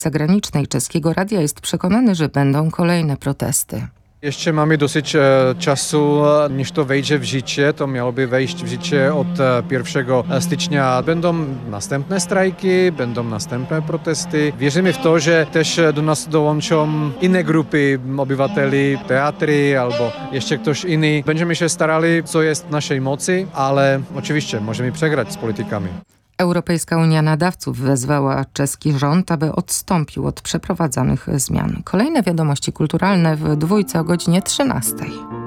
zagranicznej Czeskiego Radia jest przekonany, że będą kolejne protesty. Jeszcze mamy dosyć czasu, niż to wejdzie w życie. To miałoby wejść w życie od 1 stycznia. Będą następne strajki, będą następne protesty. Wierzymy w to, że też do nas dołączą inne grupy obywateli, teatry albo jeszcze ktoś inny. Będziemy się starali, co jest w naszej mocy, ale oczywiście możemy przegrać z politykami. Europejska Unia Nadawców wezwała czeski rząd, aby odstąpił od przeprowadzanych zmian. Kolejne wiadomości kulturalne w Dwójce o godzinie 13.